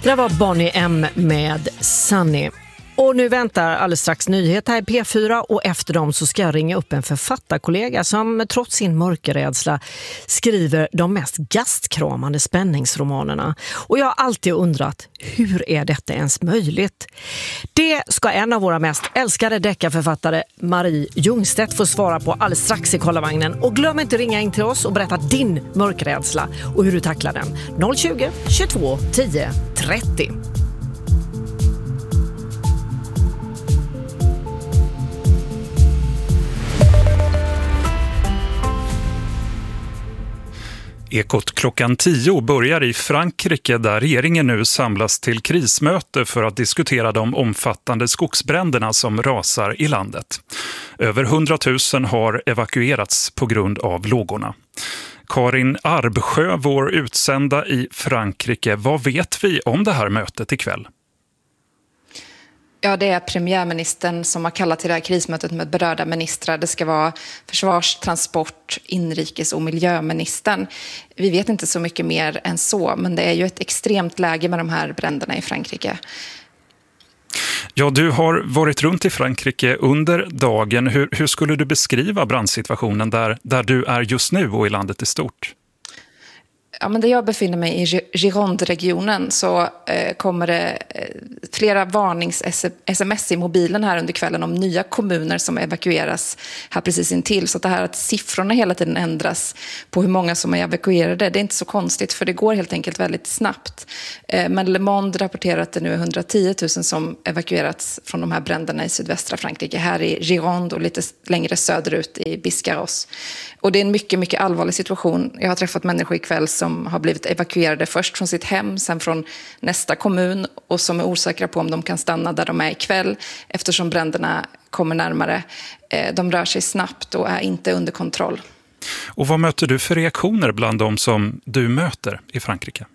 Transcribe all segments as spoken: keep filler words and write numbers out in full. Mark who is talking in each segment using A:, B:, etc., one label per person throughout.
A: Det var Bonnie M med Sunny. Och nu väntar alldeles strax nyhet här i P fyra och efter dem så ska jag ringa upp en författarkollega som trots sin mörkerrädsla skriver de mest gastkramande spänningsromanerna. Och jag har alltid undrat, hur är detta ens möjligt? Det ska en av våra mest älskade deckarförfattare, Marie Ljungstedt, få svara på alldeles strax i Kollavagnen. Och glöm inte ringa in till oss och berätta din mörkerrädsla och hur du tacklar den. noll tjugo, tjugotvå, tio, trettio.
B: Ekot klockan tio börjar i Frankrike där regeringen nu samlas till krismöte för att diskutera de omfattande skogsbränderna som rasar i landet. Över hundratusen har evakuerats på grund av lågorna. Karin Arbsjö, vår utsända i Frankrike, vad vet vi om det här mötet ikväll?
C: Ja, det är premiärministern som har kallat till det här krismötet med berörda ministrar. Det ska vara försvars-, transport-, inrikes- och miljöministern. Vi vet inte så mycket mer än så, men det är ju ett extremt läge med de här bränderna i Frankrike.
B: Ja, du har varit runt i Frankrike under dagen. Hur, hur skulle du beskriva brandsituationen där, där du är just nu och i landet i stort?
C: Ja, men där jag befinner mig i Gironde-regionen så eh, kommer det eh, flera varnings-sms i mobilen här under kvällen om nya kommuner som evakueras här precis intill. Så att det här att siffrorna hela tiden ändras på hur många som är evakuerade, det är inte så konstigt för det går helt enkelt väldigt snabbt. Eh, men Le Monde rapporterar att det nu är hundratio tusen som evakuerats från de här bränderna i sydvästra Frankrike, här i Gironde och lite längre söderut i Biscarrosse. Och det är en mycket, mycket allvarlig situation. Jag har träffat människor ikväll som har blivit evakuerade först från sitt hem, sen från nästa kommun och som är osäkra på om de kan stanna där de är ikväll eftersom bränderna kommer närmare. De rör sig snabbt och är inte under kontroll.
B: Och vad möter du för reaktioner bland de som du möter i Frankrike?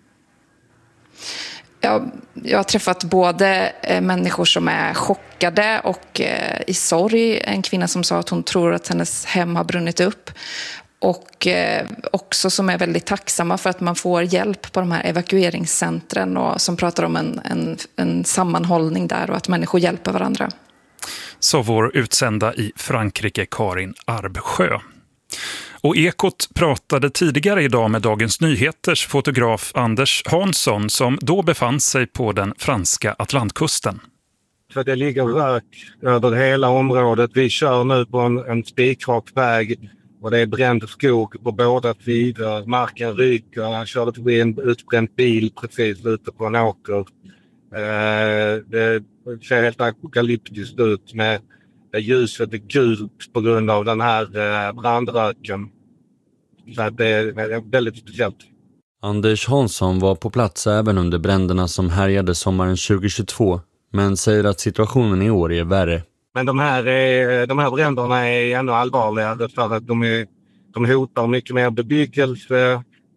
C: Jag, jag har träffat både människor som är chockade och i sorg. En kvinna som sa att hon tror att hennes hem har brunnit upp. Och eh, också som är väldigt tacksamma för att man får hjälp på de här evakueringscentren och som pratar om en, en, en sammanhållning där och att människor hjälper varandra.
B: Så vår utsända i Frankrike, Karin Arbsjö. Och Ekot pratade tidigare idag med Dagens Nyheters fotograf Anders Hansson som då befann sig på den franska Atlantkusten.
D: För det ligger rök över hela området. Vi kör nu på en, en spikrak väg. Och det är bränd skog på båda sidor. Marken ryker. Han körde förbi en utbränd bil precis ute på en åker. Eh, det ser helt apokalyptiskt ut med ljuset är gult på grund av den här eh, brandröken. Så det är väldigt speciellt.
E: Anders Hansson var på plats även under bränderna som härjade sommaren tjugohundratjugotvå. Men säger att situationen i år är värre.
D: Men de här, är, de här bränderna är ännu allvarligare för att de, är, de hotar mycket mer bebyggelse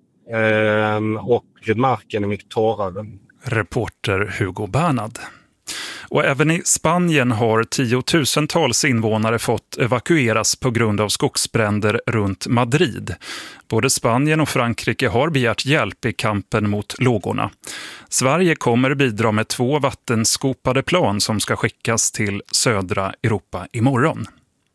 D: eh, och marken är mycket torrare.
B: Reporter Hugo Bernad. Och även i Spanien har tiotusentals invånare fått evakueras på grund av skogsbränder runt Madrid. Både Spanien och Frankrike har begärt hjälp i kampen mot lågorna. Sverige kommer bidra med två vattenskopade plan som ska skickas till södra Europa imorgon.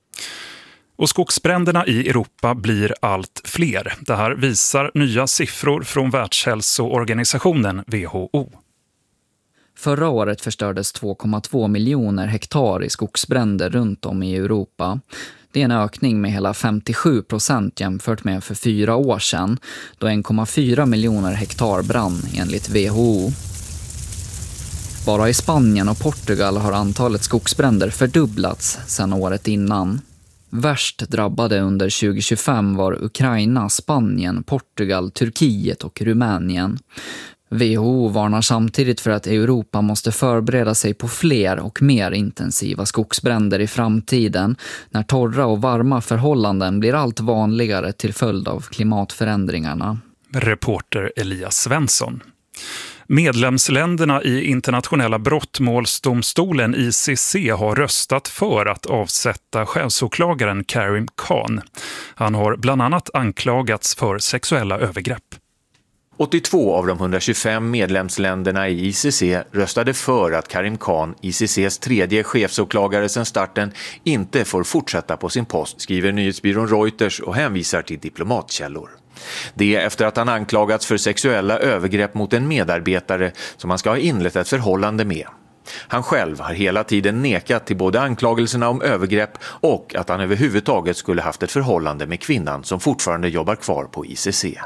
B: Och skogsbränderna i Europa blir allt fler. Det här visar nya siffror från Världshälsoorganisationen W H O.
F: Förra året förstördes två komma två miljoner hektar i skogsbränder runt om i Europa. Det är en ökning med hela femtiosju procent jämfört med för fyra år sedan, då en komma fyra miljoner hektar brann enligt W H O. Bara i Spanien och Portugal har antalet skogsbränder fördubblats sedan året innan. Värst drabbade under tjugohundratjugofem var Ukraina, Spanien, Portugal, Turkiet och Rumänien. W H O varnar samtidigt för att Europa måste förbereda sig på fler och mer intensiva skogsbränder i framtiden när torra och varma förhållanden blir allt vanligare till följd av klimatförändringarna.
B: Reporter Elias Svensson. Medlemsländerna i internationella brottmålsdomstolen I C C har röstat för att avsätta chefsåklagaren Karim Khan. Han har bland annat anklagats för sexuella övergrepp.
G: åttiotvå av de hundratjugofem medlemsländerna i I C C röstade för att Karim Khan, I C C:s tredje chefsåklagare sedan starten, inte får fortsätta på sin post, skriver nyhetsbyrån Reuters och hänvisar till diplomatkällor. Det är efter att han anklagats för sexuella övergrepp mot en medarbetare som han ska ha inlett ett förhållande med. Han själv har hela tiden nekat till både anklagelserna om övergrepp och att han överhuvudtaget skulle haft ett förhållande med kvinnan som fortfarande jobbar kvar på I C C.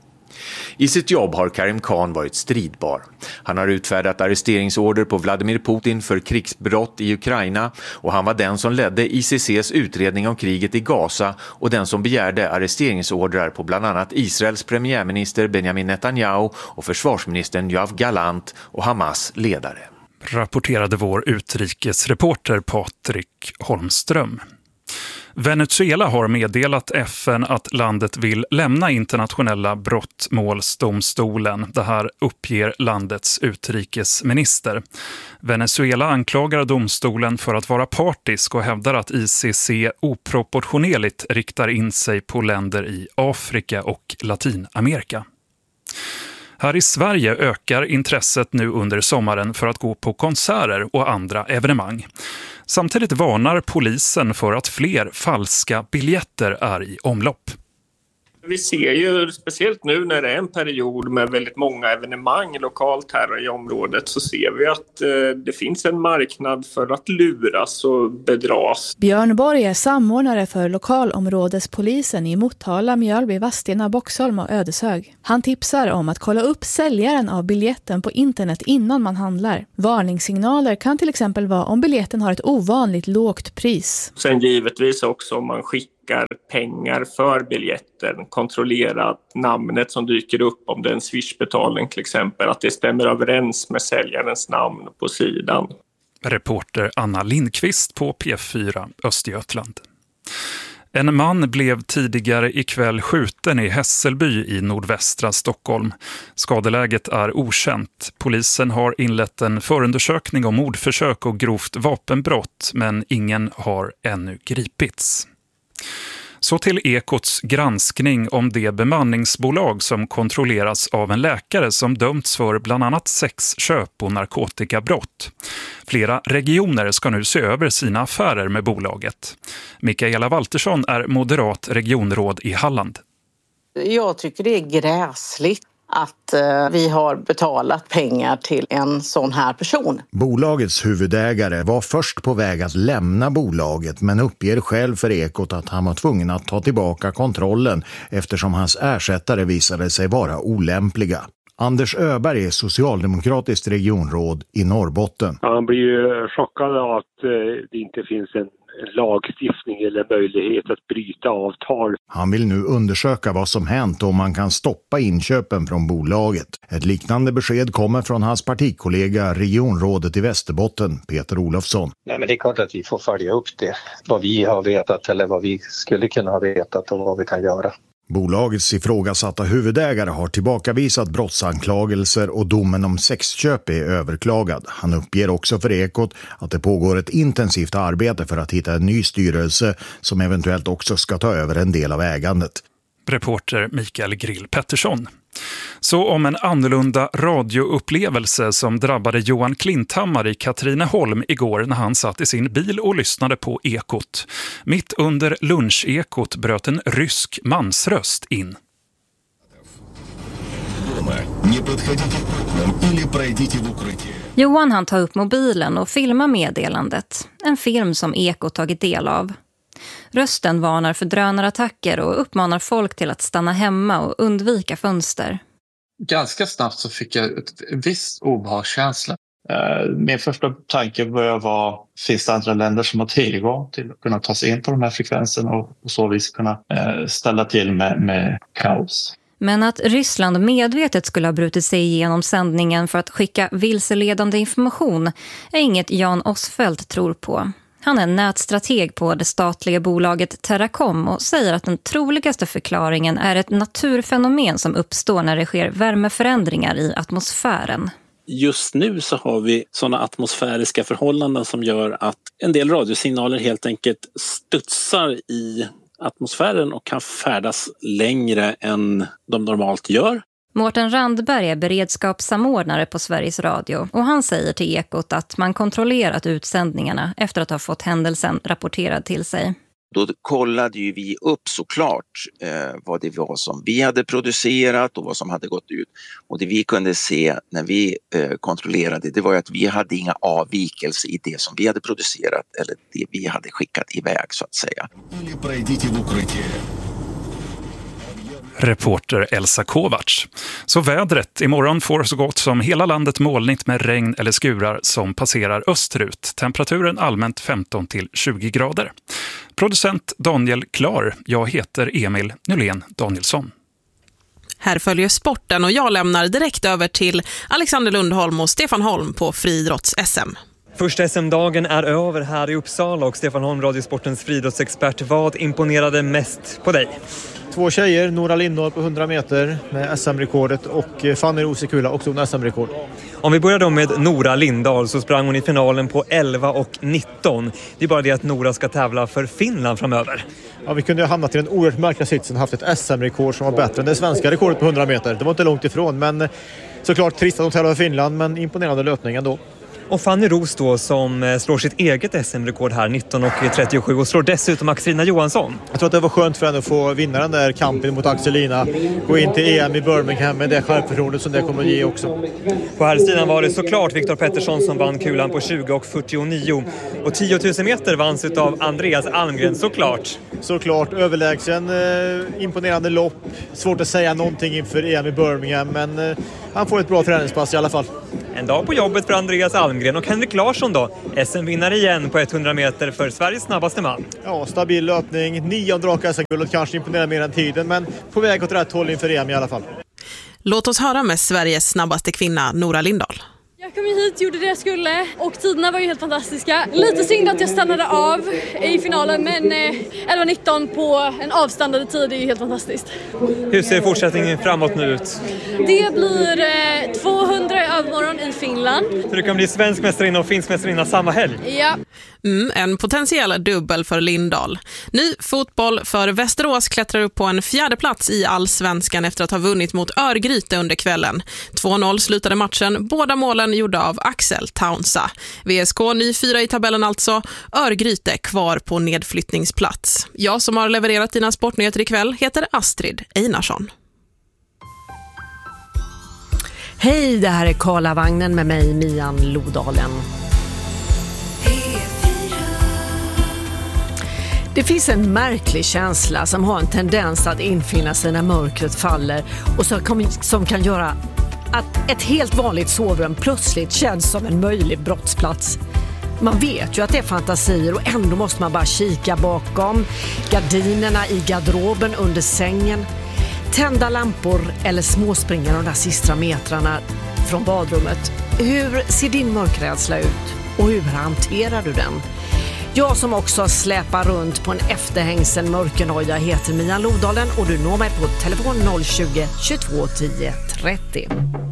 G: I sitt jobb har Karim Khan varit stridbar. Han har utfärdat arresteringsorder på Vladimir Putin för krigsbrott i Ukraina och han var den som ledde I C C:s utredning om kriget i Gaza och den som begärde arresteringsordrar på bland annat Israels premiärminister Benjamin Netanyahu och försvarsministern Yoav Gallant och Hamas ledare.
B: Rapporterade vår utrikesreporter Patrik Holmström. Venezuela har meddelat F N att landet vill lämna internationella brottmålsdomstolen. Det här uppger landets utrikesminister. Venezuela anklagar domstolen för att vara partisk och hävdar att I C C oproportionerligt riktar in sig på länder i Afrika och Latinamerika. Här i Sverige ökar intresset nu under sommaren för att gå på konserter och andra evenemang. Samtidigt varnar polisen för att fler falska biljetter är i omlopp.
H: Vi ser ju, speciellt nu när det är en period med väldigt många evenemang lokalt här i området, så ser vi att eh, det finns en marknad för att luras och bedras.
I: Björn Borg är samordnare för lokalområdespolisen i Motala, Mjölby, Vadstena, Boxholm och Ödeshög. Han tipsar om att kolla upp säljaren av biljetten på internet innan man handlar. Varningssignaler kan till exempel vara om biljetten har ett ovanligt lågt pris.
H: Sen givetvis också om man skickar pengar för biljetten, kontrollera att namnet som dyker upp, om det är en Swish-betalning till exempel, att det stämmer överens med säljarens namn på sidan.
B: Reporter Anna Lindqvist på P fyra Östergötland. En man blev tidigare ikväll skjuten i Hässelby i nordvästra Stockholm. Skadeläget är okänt. Polisen har inlett en förundersökning om mordförsök och grovt vapenbrott, men ingen har ännu gripits. Så till Ekots granskning om det bemanningsbolag som kontrolleras av en läkare som dömts för bland annat sexköp och narkotikabrott. Flera regioner ska nu se över sina affärer med bolaget. Mikaela Waltersson är moderat regionråd i Halland.
J: Jag tycker det är gräsligt att eh, vi har betalat pengar till en sån här person.
K: Bolagets huvudägare var först på väg att lämna bolaget, men uppger själv för Ekot att han var tvungen att ta tillbaka kontrollen eftersom hans ersättare visade sig vara olämpliga. Anders Öberg är socialdemokratiskt regionråd i Norrbotten.
L: Ja, han blir ju chockad av att eh, det inte finns en lagstiftning eller möjlighet att bryta avtal.
K: Han vill nu undersöka vad som hänt och om man kan stoppa inköpen från bolaget. Ett liknande besked kommer från hans partikollega regionrådet i Västerbotten, Peter Olofsson.
M: Nej, men det är klart att vi får följa upp det. Vad vi har vetat eller vad vi skulle kunna ha vetat och vad vi kan göra.
K: Bolagets ifrågasatta huvudägare har tillbakavisat brottsanklagelser och domen om sexköp är överklagad. Han uppger också för Ekot att det pågår ett intensivt arbete för att hitta en ny styrelse som eventuellt också ska ta över en del av ägandet.
B: Reporter Mikael Grill Pettersson. Så om en annorlunda radioupplevelse som drabbade Johan Klinthammar i Katrineholm igår när han satt i sin bil och lyssnade på Ekot. Mitt under lunchekot bröt en rysk mansröst in.
N: Johan han tar upp mobilen och filmar meddelandet. En film som Ekot tagit del av. Rösten varnar för drönarattacker och uppmanar folk till att stanna hemma och undvika fönster.
O: Ganska snabbt så fick jag ett visst obehagskänsla. Min första tanke började vara, finns det andra länder som har tillgång till att kunna ta sig in på de här frekvenserna och på så vis kunna ställa till med, med kaos.
N: Men att Ryssland medvetet skulle ha brutit sig igenom sändningen för att skicka vilseledande information är inget Jan Osfeldt tror på. Han är nätstrateg på det statliga bolaget Terracom och säger att den troligaste förklaringen är ett naturfenomen som uppstår när det sker värmeförändringar i atmosfären.
P: Just nu så har vi sådana atmosfäriska förhållanden som gör att en del radiosignaler helt enkelt studsar i atmosfären och kan färdas längre än de normalt gör.
N: Mårten Randberg är beredskapssamordnare på Sveriges Radio och han säger till Ekot att man kontrollerat utsändningarna efter att ha fått händelsen rapporterad till sig.
Q: Då kollade ju vi upp såklart eh, vad det var som vi hade producerat och vad som hade gått ut. Och det vi kunde se när vi eh, kontrollerade, det var ju att vi hade inga avvikelser i det som vi hade producerat eller det vi hade skickat iväg så att säga.
B: Reporter Elsa Kovacs. Så vädret. Imorgon får så gott som hela landet molnigt med regn eller skurar som passerar österut. Temperaturen allmänt femton till tjugo grader. Producent Daniel Klar. Jag heter Emil Nylén Danielsson.
R: Här följer sporten och jag lämnar direkt över till Alexander Lundholm och Stefan Holm på friidrotts-S M.
S: Första S M-dagen är över här i Uppsala och Stefan Holm, Radiosportens friidrottsexpert. Vad imponerade mest på dig?
T: Två tjejer, Nora Lindahl på hundra meter med S M-rekordet och Fanny Rosekula också med S M-rekord.
S: Om vi börjar då med Nora Lindahl så sprang hon i finalen på elva och nitton. Det är bara det att Nora ska tävla för Finland framöver.
T: Ja, vi kunde ha hamnat i en oerhört märkliga sitsen och haft ett S M-rekord som var bättre än det svenska rekordet på hundra meter. Det var inte långt ifrån, men såklart trist att de tävlar för Finland, men imponerande löpning ändå.
S: Och Fanny Ros då som slår sitt eget S M-rekord här nitton och trettiosju och slår dessutom Axelina Johansson.
T: Jag tror att det var skönt för henne att få vinna den där kampen mot Axelina. Gå in till E M i Birmingham med det självförtroendet som det kommer att ge också.
S: På här sidan var det såklart Viktor Pettersson som vann kulan på tjugo och fyrtionio. Och tio tusen meter vanns av Andreas Almgren såklart.
T: Såklart, överlägsen, eh, imponerande lopp. Svårt att säga någonting inför E M i Birmingham, men eh, han får ett bra träningspass i alla fall.
S: En dag på jobbet för Andreas Almgren och Henrik Larsson då. S M-vinnare igen på hundra meter för Sveriges snabbaste man.
T: Ja, stabil löpning. Nionde raka S M-guldet kanske imponerar mer än tiden, men på väg åt rätt håll inför E M i alla fall.
R: Låt oss höra med Sveriges snabbaste kvinna, Nora Lindahl.
U: Jag kom hit, gjorde det jag skulle och tiderna var ju helt fantastiska. Lite synd att jag stannade av i finalen, men elva nitton på en avstannade tid är ju helt fantastiskt.
S: Hur ser fortsättningen framåt nu ut?
U: Det blir tvåhundra i övermorgon i Finland.
S: Så du kan bli svensk mästarinna och finsk mästarinna samma helg?
U: Ja.
R: Mm, en potentiell dubbel för Lindahl. Ny fotboll för Västerås klättrar upp på en fjärde plats i Allsvenskan efter att ha vunnit mot Örgryte under kvällen. två noll slutade matchen, båda målen gjorda av Axel Taunsa. V S K ny fyra i tabellen alltså, Örgryte kvar på nedflyttningsplats. Jag som har levererat dina sportnyheter ikväll heter Astrid Einarsson.
A: Hej, det här är Karlavagnen med mig, Mian Lodalen. Det finns en märklig känsla som har en tendens att infinna sig när mörkret faller och som kan göra att ett helt vanligt sovrum plötsligt känns som en möjlig brottsplats. Man vet ju att det är fantasier och ändå måste man bara kika bakom gardinerna i garderoben under sängen, tända lampor eller småspringa de där sista metrarna från badrummet. Hur ser din mörkrädsla ut och hur hanterar du den? Jag som också släpar runt på en efterhängsen mörkernoja heter Mian Lodalen och du når mig på telefon noll tjugo, tjugotvå tio trettio.